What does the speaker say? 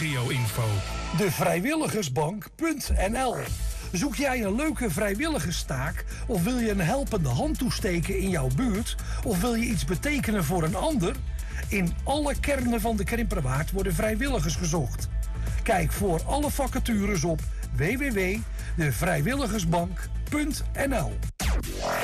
regio-info. De vrijwilligersbank.nl. Zoek jij een leuke vrijwilligerstaak of wil je een helpende hand toesteken in jouw buurt of wil je iets betekenen voor een ander? In alle kernen van de Krimperwaard worden vrijwilligers gezocht. Kijk voor alle vacatures op www.devrijwilligersbank.nl.